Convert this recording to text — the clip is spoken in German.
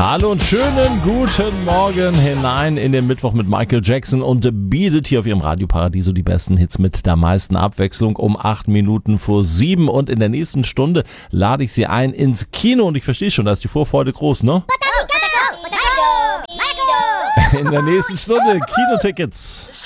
Hallo und schönen guten Morgen hinein in den Mittwoch mit Michael Jackson und Beat It hier auf Ihrem Radioparadiso, die besten Hits mit der meisten Abwechslung um 8 Minuten vor 7 und in der nächsten Stunde lade ich Sie ein ins Kino und ich verstehe schon, da ist die Vorfreude groß, ne? In der nächsten Stunde Kinotickets